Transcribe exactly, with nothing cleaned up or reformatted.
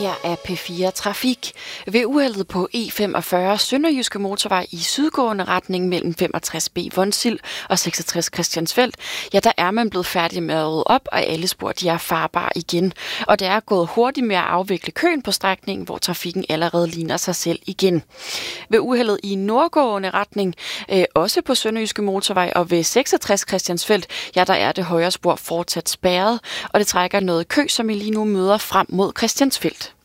Her er P fire Trafik. Ved uheldet på E femogfyrre Sønderjyske Motorvej i sydgående retning mellem femogtres B Vonsild og seksogtres Christiansfeld, ja, der er man blevet færdig med at rydde op, og alle spor de er farbare igen. Og det er gået hurtigt med at afvikle køen på strækningen, hvor trafikken allerede ligner sig selv igen. Ved uheldet i nordgående retning, øh, også på Sønderjyske Motorvej og ved seksogtres Christiansfeld, ja, der er det højre spor fortsat spærret, og det trækker noget kø, som I lige nu møder frem mod Christiansfeld.